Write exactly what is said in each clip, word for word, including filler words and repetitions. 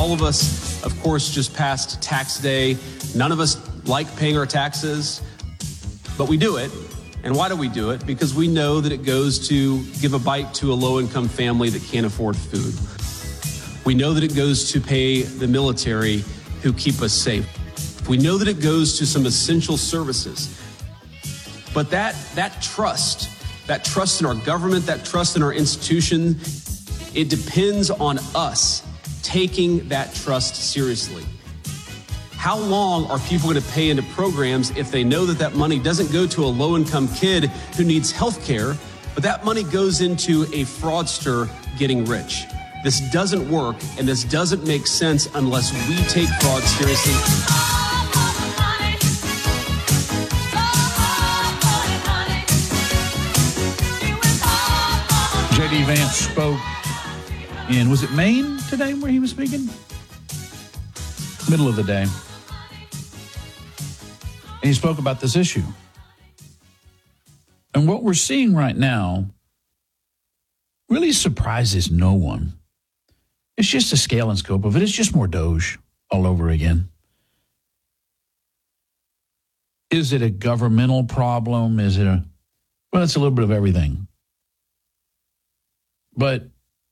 All of us, of course, just passed tax day. None of us like paying our taxes, but we do it. And why do we do it? Because we know that it goes to give a bite to a low-income family that can't afford food. We know that it goes to pay the military who keep us safe. We know that it goes to some essential services. But that, that trust, that trust in our government, that trust in our institution, it depends on us taking that trust seriously. How long are people going to pay into programs if they know that that money doesn't go to a low-income kid who needs health care, but that money goes into a fraudster getting rich? This doesn't work, and this doesn't make sense unless we take fraud seriously. J D. Vance spoke in, was it Maine today where he was speaking? Middle of the day. And he spoke about this issue. And what we're seeing right now really surprises no one. It's just the scale and scope of it. It's just more Doge all over again. Is it a governmental problem? Is it a, well, it's a little bit of everything. But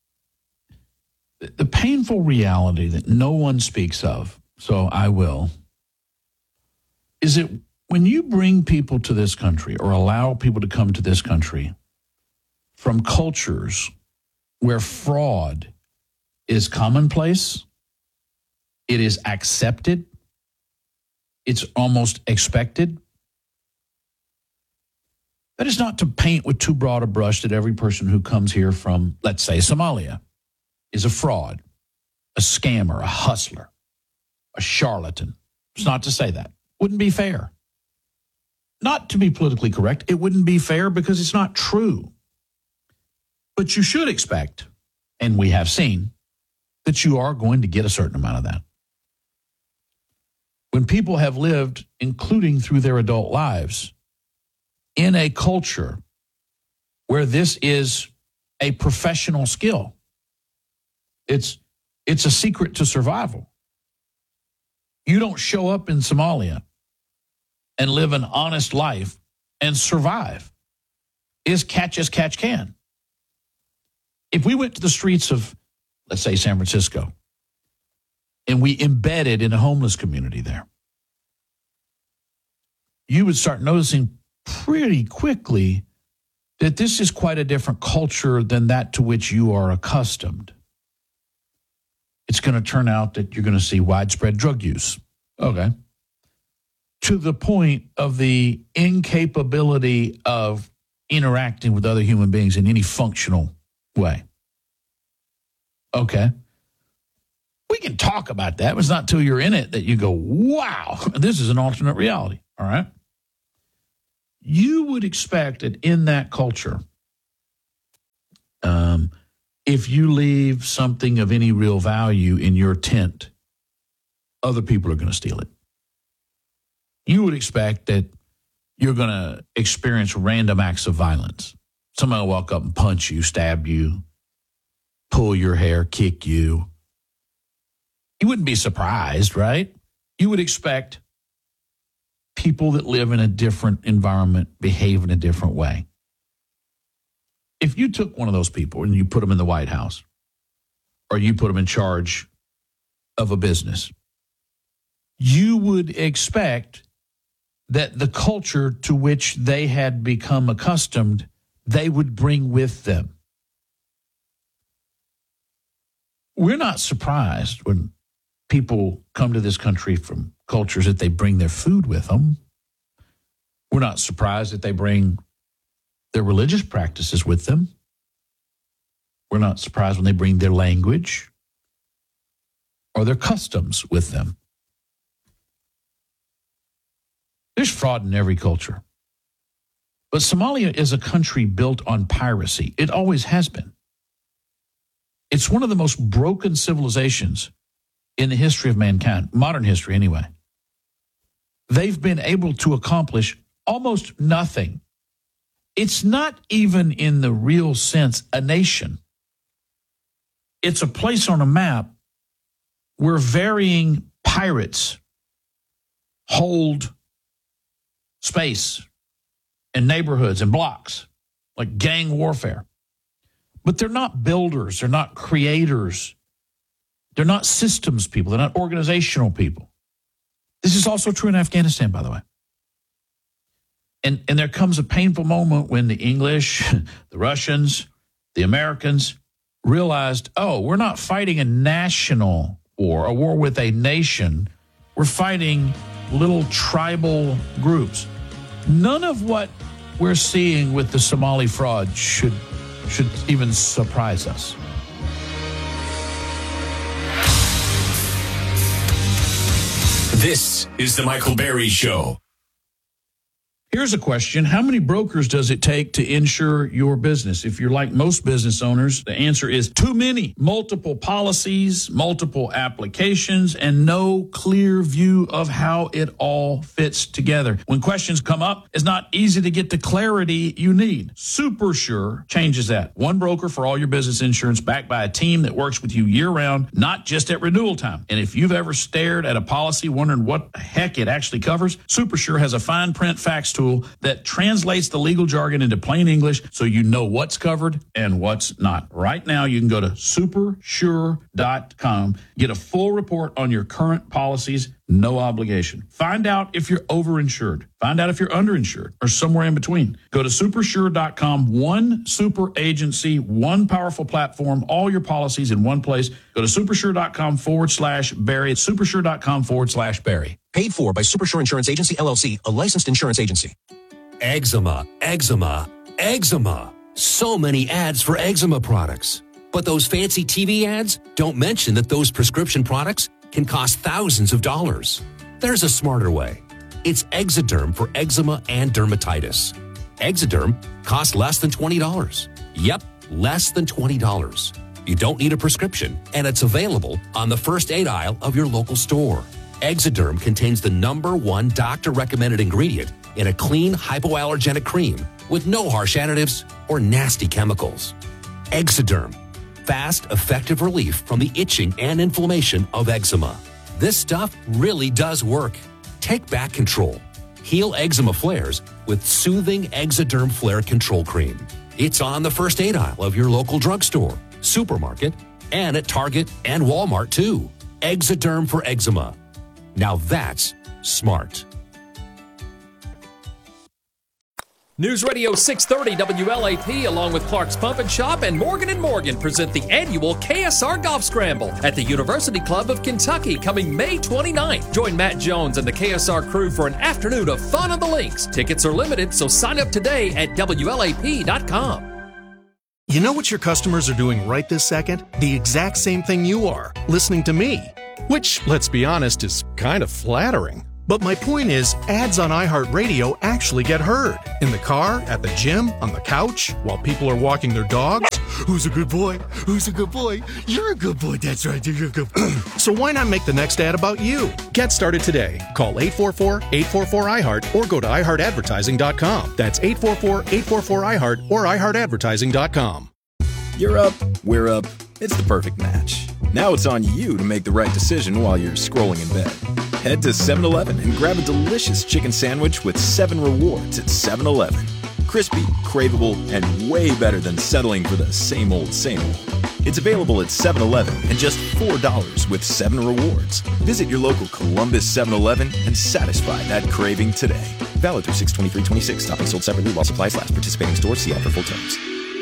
the painful reality that no one speaks of, so I will, is that when you bring people to this country or allow people to come to this country from cultures where fraud is commonplace, it is accepted, it's almost expected, that is not to paint with too broad a brush that every person who comes here from, let's say, Somalia is a fraud, a scammer, a hustler, a charlatan. It's not to say that. Wouldn't be fair. Not to be politically correct, it wouldn't be fair because it's not true. But you should expect, and we have seen, that you are going to get a certain amount of that. When people have lived, including through their adult lives, in a culture where this is a professional skill, it's, it's a secret to survival. You don't show up in Somalia and live an honest life and survive. It's catch as catch can. If we went to the streets of, let's say, San Francisco, and we embedded in a homeless community there, you would start noticing pretty quickly that this is quite a different culture than that to which you are accustomed. It's going to turn out that you're going to see widespread drug use. Okay. To the point of the incapability of interacting with other human beings in any functional way. Okay. We can talk about that. It's not until you're in it that you go, wow, this is an alternate reality. All right. You would expect that in that culture, um, if you leave something of any real value in your tent, other people are going to steal it. You would expect that you're going to experience random acts of violence. Somebody will walk up and punch you, stab you, pull your hair, kick you. You wouldn't be surprised, right? You would expect people that live in a different environment behave in a different way. If you took one of those people and you put them in the White House, or you put them in charge of a business, you would expect that the culture to which they had become accustomed, they would bring with them. We're not surprised when people come to this country from cultures that they bring their food with them. We're not surprised that they bring their religious practices with them. We're not surprised when they bring their language or their customs with them. There's fraud in every culture. But Somalia is a country built on piracy. It always has been. It's one of the most broken civilizations in the history of mankind, modern history anyway. They've been able to accomplish almost nothing. It's not even in the real sense a nation. It's a place on a map where varying pirates hold space and neighborhoods and blocks, like gang warfare. But they're not builders. They're not creators. They're not systems people. They're not organizational people. This is also true in Afghanistan, by the way. And, and there comes a painful moment when the English, the Russians, the Americans realized, oh, we're not fighting a national war, a war with a nation. We're fighting little tribal groups. None of what we're seeing with the Somali fraud should, should even surprise us. This is the Michael Berry Show. Here's a question. How many brokers does it take to insure your business? If you're like most business owners, the answer is too many. Multiple policies, multiple applications, and no clear view of how it all fits together. When questions come up, it's not easy to get the clarity you need. SuperSure changes that. One broker for all your business insurance, backed by a team that works with you year-round, not just at renewal time. And if you've ever stared at a policy wondering what the heck it actually covers, SuperSure has a fine print fax tool that translates the legal jargon into plain English so you know what's covered and what's not. Right now, you can go to super sure dot com, get a full report on your current policies, no obligation. Find out if you're overinsured. Find out if you're underinsured or somewhere in between. Go to super sure dot com, one super agency, one powerful platform, all your policies in one place. Go to super sure dot com forward slash Barry. super sure dot com forward slash Barry. Paid for by SuperSure Insurance Agency, L L C, a licensed insurance agency. Eczema, eczema, eczema. So many ads for eczema products. But those fancy T V ads don't mention that those prescription products can cost thousands of dollars. There's a smarter way. It's Exoderm for eczema and dermatitis. Exoderm costs less than twenty dollars. Yep, less than twenty dollars. You don't need a prescription, and it's available on the first aid aisle of your local store. Exoderm contains the number one doctor-recommended ingredient in a clean, hypoallergenic cream with no harsh additives or nasty chemicals. Exoderm. Fast, effective relief from the itching and inflammation of eczema. This stuff really does work. Take back control. Heal eczema flares with soothing Exoderm Flare Control Cream. It's on the first aid aisle of your local drugstore, supermarket, and at Target and Walmart too. Exoderm for eczema. Now that's smart. News Radio six thirty W L A P, along with Clark's Pump and Shop and Morgan and Morgan, present the annual K S R Golf Scramble at the University Club of Kentucky, coming May twenty-ninth. Join Matt Jones and the K S R crew for an afternoon of fun on the links. Tickets are limited, so sign up today at W L A P dot com. You know what your customers are doing right this second? The exact same thing you are, listening to me. Which, let's be honest, is kind of flattering. But my point is, ads on iHeartRadio actually get heard. In the car, at the gym, on the couch, while people are walking their dogs. Who's a good boy? Who's a good boy? You're a good boy. That's right. You're a good boy. So why not make the next ad about you? Get started today. Call eight four four, eight four four, I heart or go to i heart advertising dot com. That's eight four four, eight four four, I heart or i heart advertising dot com. You're up, we're up. It's the perfect match. Now it's on you to make the right decision while you're scrolling in bed. Head to seven eleven and grab a delicious chicken sandwich with seven rewards at seven eleven. Crispy, craveable, and way better than settling for the same old, same old. It's available at seven eleven and just four dollars with seven rewards. Visit your local Columbus seven eleven and satisfy that craving today. Valid through six twenty-three twenty-six. Stopping sold separately while supplies last. Participating stores. See ad for full terms.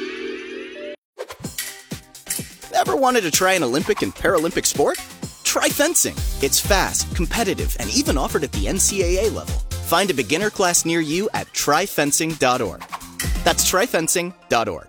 Ever wanted to try an Olympic and Paralympic sport? Try fencing. It's fast, competitive, and even offered at the N C A A level. Find a beginner class near you at try fencing dot org. That's try fencing dot org.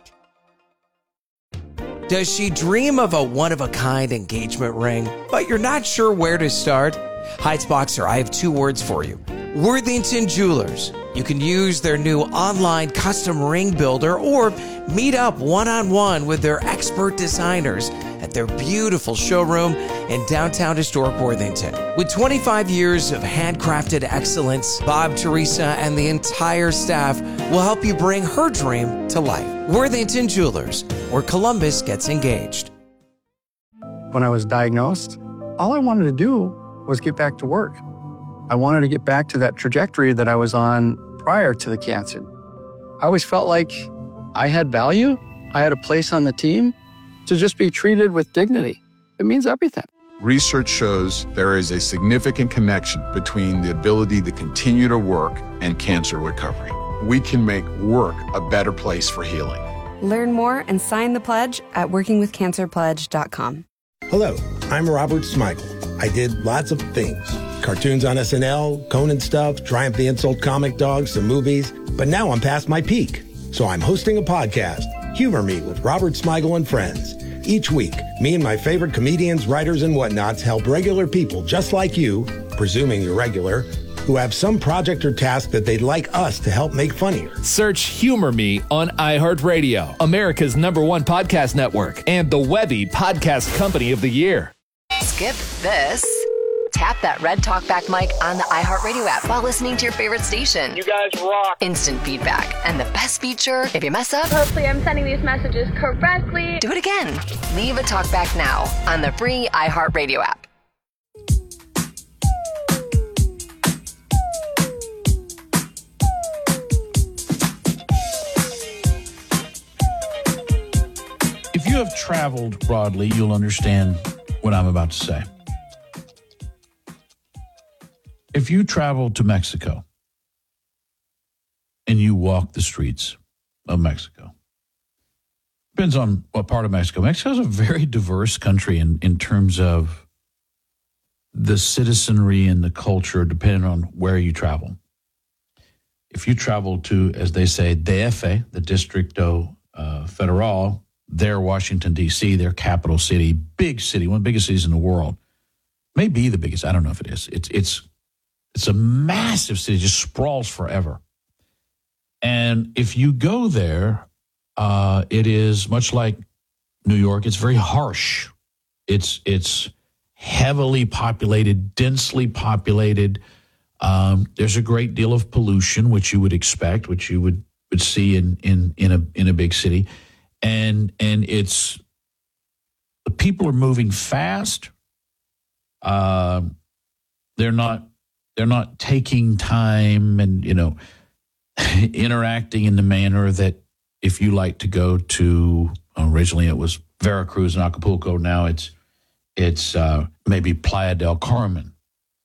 Does she dream of a one-of-a-kind engagement ring, but you're not sure where to start? Heights Boxer, I have two words for you. Worthington Jewelers. You can use their new online custom ring builder or meet up one-on-one with their expert designers at their beautiful showroom in downtown historic Worthington. With twenty-five years of handcrafted excellence, Bob, Teresa, and the entire staff will help you bring her dream to life. Worthington Jewelers, where Columbus gets engaged. When I was diagnosed, all I wanted to do was get back to work. I wanted to get back to that trajectory that I was on prior to the cancer. I always felt like I had value. I had a place on the team to just be treated with dignity. It means everything. Research shows there is a significant connection between the ability to continue to work and cancer recovery. We can make work a better place for healing. Learn more and sign the pledge at working with cancer pledge dot com. Hello, I'm Robert Smigel. I did lots of things. Cartoons on S N L, Conan stuff, Triumph the Insult comic dogs, some movies. But now I'm past my peak. So I'm hosting a podcast, Humor Me with Robert Smigel and Friends. Each week, me and my favorite comedians, writers, and whatnots help regular people just like you, presuming you're regular, who have some project or task that they'd like us to help make funnier. Search Humor Me on iHeartRadio, America's number one podcast network, and the Webby Podcast Company of the Year. Skip this. Tap that red talkback mic on the iHeartRadio app while listening to your favorite station. You guys rock. Instant feedback. And the best feature, if you mess up, hopefully I'm sending these messages correctly. Do it again. Leave a talkback now on the free iHeartRadio app. If you have traveled broadly, you'll understand what I'm about to say. If you travel to Mexico and you walk the streets of Mexico, depends on what part of Mexico. Mexico is a very diverse country in, in terms of the citizenry and the culture, depending on where you travel. If you travel to, as they say, D F, the Distrito uh, Federal, their Washington, D C, their capital city, big city, one of the biggest cities in the world, maybe the biggest. I don't know if it is. It's it's it's a massive city, just sprawls forever. And if you go there, uh, it is much like New York. It's very harsh. It's it's heavily populated, densely populated. Um, there's a great deal of pollution, which you would expect, which you would, would see in in in a in a big city. And and it's the people are moving fast. Uh, they're not they're not taking time and you know interacting in the manner that if you like to go to originally it was Veracruz and Acapulco. Now it's it's uh, maybe Playa del Carmen.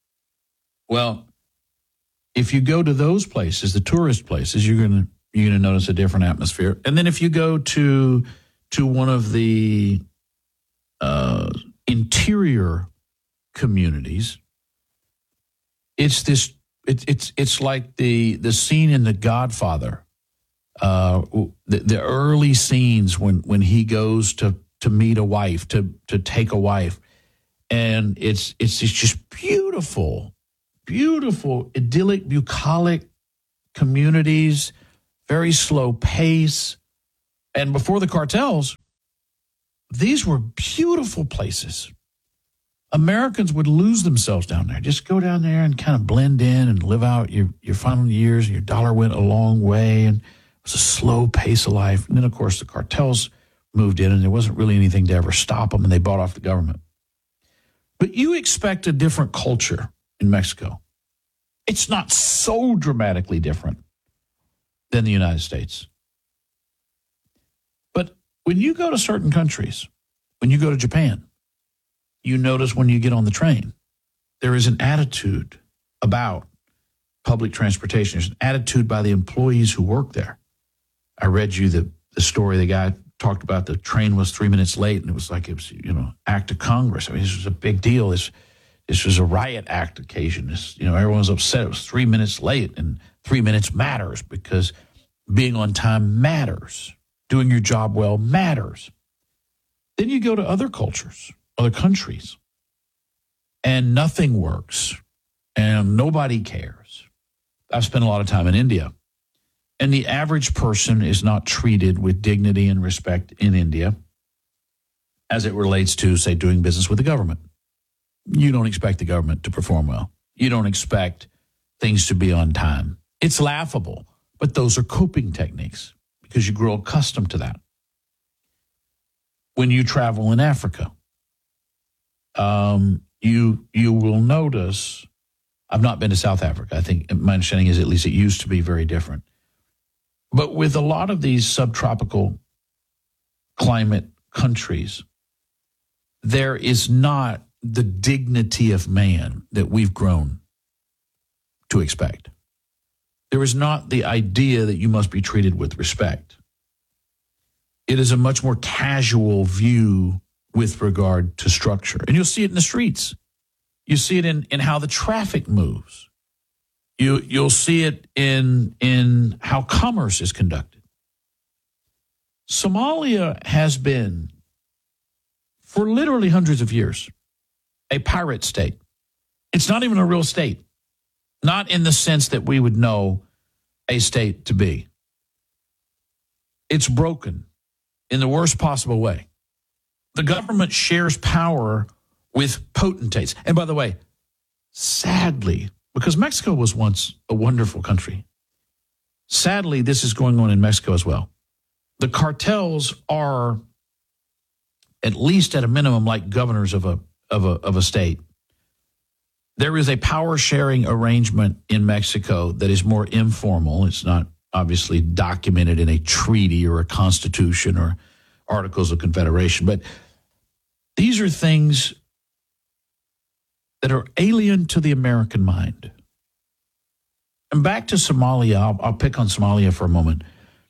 Well, if you go to those places, the tourist places, you're gonna you're gonna notice a different atmosphere. And then if you go to to one of the uh, interior communities, it's this. It, it's it's like the the scene in The Godfather, uh, the, the early scenes when when he goes to to meet a wife, to to take a wife, and it's it's it's just beautiful. Beautiful, idyllic, bucolic communities, very slow pace. And before the cartels, these were beautiful places. Americans would lose themselves down there. Just go down there and kind of blend in and live out your, your final years. And your dollar went a long way, and it was a slow pace of life. And then, of course, the cartels moved in, and there wasn't really anything to ever stop them, and they bought off the government. But you expect a different culture in Mexico. It's not so dramatically different than the United States. But when you go to certain countries, when you go to Japan, you notice when you get on the train, there is an attitude about public transportation. There's an attitude by the employees who work there. I read you the, the story, the guy talked about the train was three minutes late, and it was like it was, you know, act of Congress. I mean, this was a big deal. This This was a riot act occasion. This, you know, everyone was upset. It was three minutes late, and three minutes matters because being on time matters. Doing your job well matters. Then you go to other cultures, other countries, and nothing works, and nobody cares. I've spent a lot of time in India, and the average person is not treated with dignity and respect in India as it relates to, say, doing business with the government. You don't expect the government to perform well. You don't expect things to be on time. It's laughable, but those are coping techniques because you grow accustomed to that. When you travel in Africa, um, you you will notice, I've not been to South Africa. I think my understanding is at least it used to be very different. But with a lot of these subtropical climate countries, there is not the dignity of man that we've grown to expect. There is not the idea that you must be treated with respect. It is a much more casual view with regard to structure. And you'll see it in the streets. You see it in, in how the traffic moves. You, you'll see it in, in how commerce is conducted. Somalia has been, for literally hundreds of years, a pirate state. It's not even a real state. Not in the sense that we would know a state to be. It's broken in the worst possible way. The government shares power with potentates. And by the way, sadly, because Mexico was once a wonderful country, sadly, this is going on in Mexico as well. The cartels are, at least at a minimum, like governors of a of a of a state. There is a power-sharing arrangement in Mexico that is more informal. It's not obviously documented in a treaty or a constitution or Articles of Confederation. But these are things that are alien to the American mind. And back to Somalia, I'll, I'll pick on Somalia for a moment.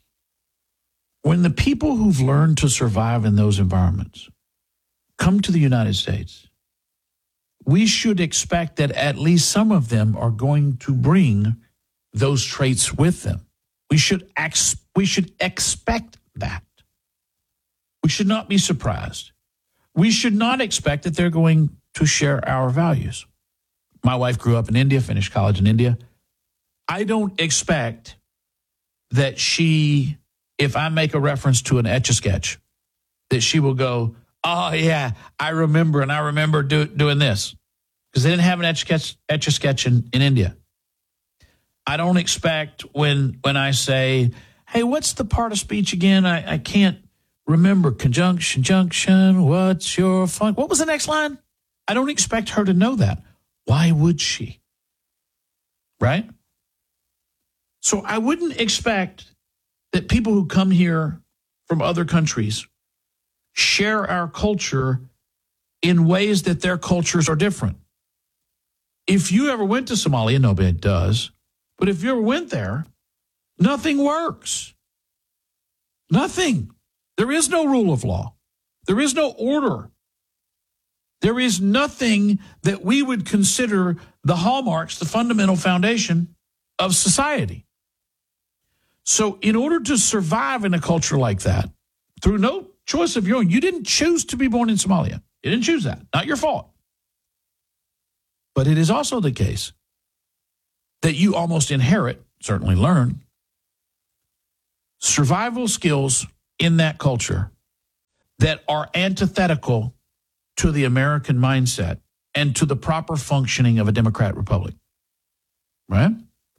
When the people who've learned to survive in those environments come to the United States, we should expect that at least some of them are going to bring those traits with them. We should ex- we should expect that. We should not be surprised. We should not expect that they're going to share our values. My wife grew up in India, finished college in India. I don't expect that she, if I make a reference to an Etch-a-Sketch, that she will go, oh, yeah, I remember, and I remember do, doing this. Because they didn't have an Etch-a-Sketch, Etch-a-Sketch in, in India. I don't expect when when I say, hey, what's the part of speech again? I, I can't remember. Conjunction, junction, what's your fun? What was the next line? I don't expect her to know that. Why would she? Right? So I wouldn't expect that people who come here from other countries share our culture in ways that their cultures are different. If you ever went to Somalia, nobody does, but if you ever went there, nothing works. Nothing. There is no rule of law. There is no order. There is nothing that we would consider the hallmarks, the fundamental foundation of society. So in order to survive in a culture like that, through no choice of your own, you didn't choose to be born in Somalia. You didn't choose that. Not your fault. But it is also the case that you almost inherit, certainly learn, survival skills in that culture that are antithetical to the American mindset and to the proper functioning of a democratic republic. Right?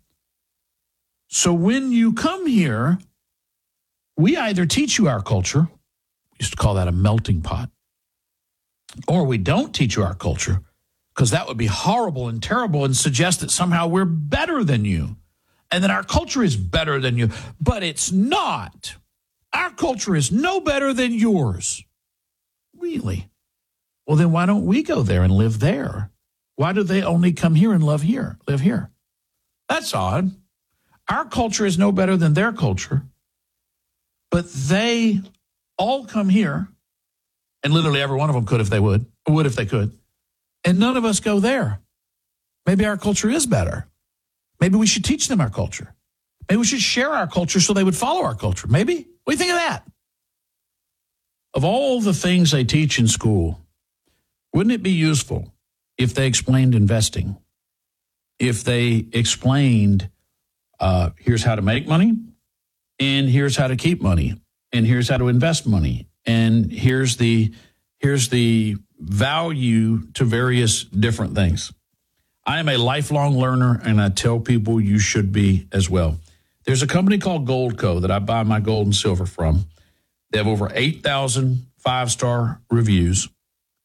So when you come here, we either teach you our culture, we used to call that a melting pot, or we don't teach you our culture, because that would be horrible and terrible and suggest that somehow we're better than you and that our culture is better than you. But it's not. Our culture is no better than yours. Really? Well, then why don't we go there and live there? Why do they only come here and live here? Live here? That's odd. Our culture is no better than their culture, but they all come here, and literally every one of them could if they would, would if they could, and none of us go there. Maybe our culture is better. Maybe we should teach them our culture. Maybe we should share our culture so they would follow our culture. Maybe? What do you think of that? Of all the things they teach in school, wouldn't it be useful if they explained investing? If they explained, uh, here's how to make money, and here's how to keep money, and here's how to invest money, and here's the here's the value to various different things. I am a lifelong learner, and I tell people you should be as well. There's a company called Goldco that I buy my gold and silver from. They have over eight thousand five-star reviews.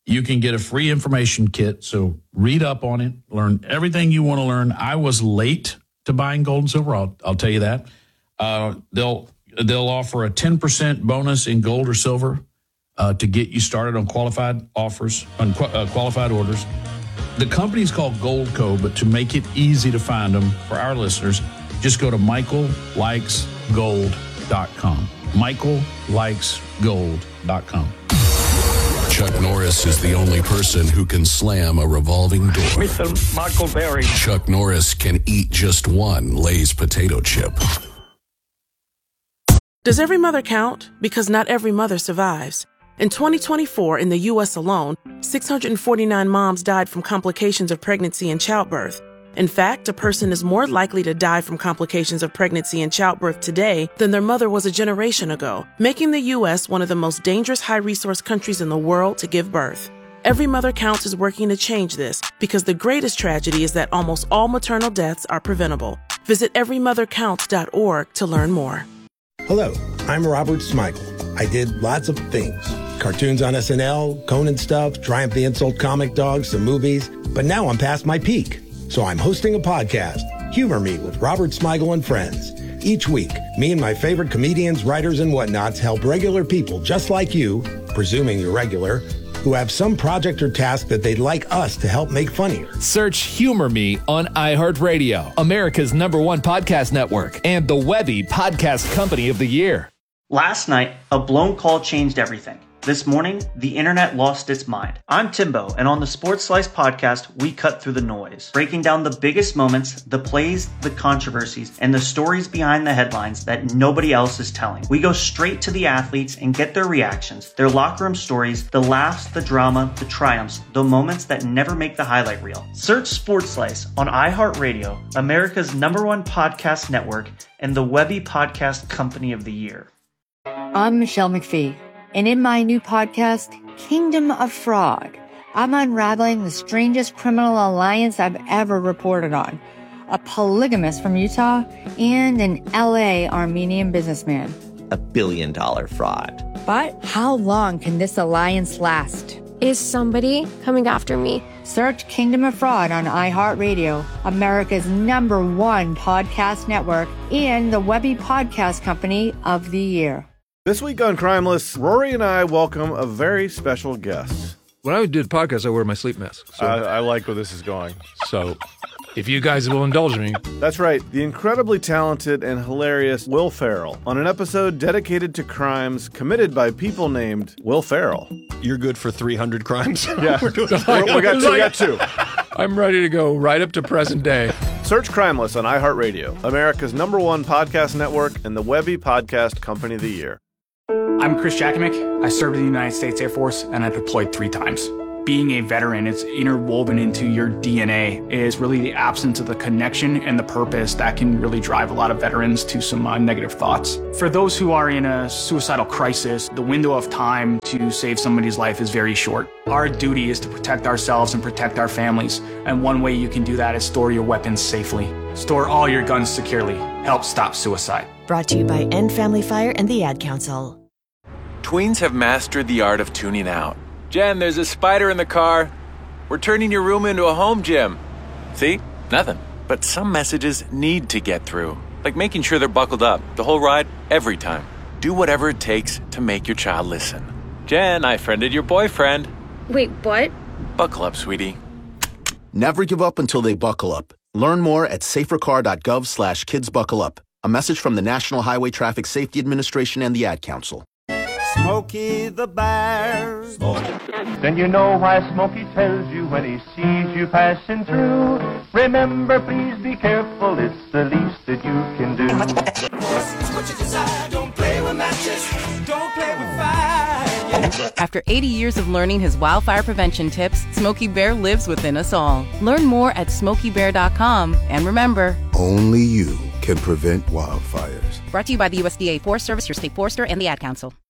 You can get a free information kit. So read up on it, learn everything you want to learn. I was late to buying gold and silver. I'll, I'll tell you that. Uh, they'll they'll offer a ten percent bonus in gold or silver uh, to get you started on qualified offers, on qu- uh, qualified orders. The company's called Goldco, but to make it easy to find them for our listeners, just go to michael likes gold dot com. michael likes gold dot com. Chuck Norris is the only person who can slam a revolving door. Mister Michael Berry. Chuck Norris can eat just one Lay's potato chip. Does every mother count? Because not every mother survives. In twenty twenty-four, in the U S alone, six hundred forty-nine moms died from complications of pregnancy and childbirth. In fact, a person is more likely to die from complications of pregnancy and childbirth today than their mother was a generation ago, making the U S one of the most dangerous high-resource countries in the world to give birth. Every Mother Counts is working to change this because the greatest tragedy is that almost all maternal deaths are preventable. Visit every mother counts dot org to learn more. Hello, I'm Robert Smigel. I did lots of things. Cartoons on S N L, Conan stuff, Triumph the Insult Comic Dog, some movies. But now I'm past my peak. So I'm hosting a podcast, Humor Me with Robert Smigel and Friends. Each week, me and my favorite comedians, writers, and whatnots help regular people just like you, presuming you're regular, who have some project or task that they'd like us to help make funnier. Search Humor Me on iHeartRadio, America's number one podcast network, and the Webby Podcast Company of the Year. Last night, a blown call changed everything. This morning, the internet lost its mind. I'm Timbo, and on the Sports Slice podcast, we cut through the noise, breaking down the biggest moments, the plays, the controversies, and the stories behind the headlines that nobody else is telling. We go straight to the athletes and get their reactions, their locker room stories, the laughs, the drama, the triumphs, the moments that never make the highlight reel. Search Sports Slice on iHeartRadio, America's number one podcast network, and the Webby Podcast Company of the Year. I'm Michelle McPhee. And in my new podcast, Kingdom of Fraud, I'm unraveling the strangest criminal alliance I've ever reported on. A polygamist from Utah and an L A Armenian businessman. A billion dollar fraud. But how long can this alliance last? Is somebody coming after me? Search Kingdom of Fraud on iHeartRadio, America's number one podcast network, and the Webby Podcast Company of the Year. This week on Crimeless, Rory and I welcome a very special guest. When I do the podcast, I wear my sleep mask. So. I, I like where this is going. So, if you guys will indulge me. That's right. The incredibly talented and hilarious Will Ferrell on an episode dedicated to crimes committed by people named Will Ferrell. You're good for three hundred crimes? Yeah. We're doing we got two. We got two. I'm ready to go right up to present day. Search Crimeless on iHeartRadio, America's number one podcast network, and the Webby Podcast Company of the Year. I'm Chris Jakimick. I served in the United States Air Force, and I deployed three times. Being a veteran, it's interwoven into your D N A, is really the absence of the connection and the purpose that can really drive a lot of veterans to some uh, negative thoughts. For those who are in a suicidal crisis, the window of time to save somebody's life is very short. Our duty is to protect ourselves and protect our families, and one way you can do that is store your weapons safely. Store all your guns securely. Help stop suicide. Brought to you by End Family Fire and the Ad Council. Tweens have mastered the art of tuning out. Jen, there's a spider in the car. We're turning your room into a home gym. See? Nothing. But some messages need to get through. Like making sure they're buckled up the whole ride, every time. Do whatever it takes to make your child listen. Jen, I friended your boyfriend. Wait, what? Buckle up, sweetie. Never give up until they buckle up. Learn more at safercar.gov slash kids buckle up. A message from the National Highway Traffic Safety Administration and the Ad Council. Smokey the Bear. Then you know why Smokey tells you when he sees you passing through. Remember, please be careful, it's the least that you can do. What you desire, don't play with matches, don't play with fire. After eighty years of learning his wildfire prevention tips, Smokey Bear lives within us all. Learn more at smokey bear dot com. And remember, only you can prevent wildfires. Brought to you by the U S D A Forest Service, your state forester, and the Ad Council.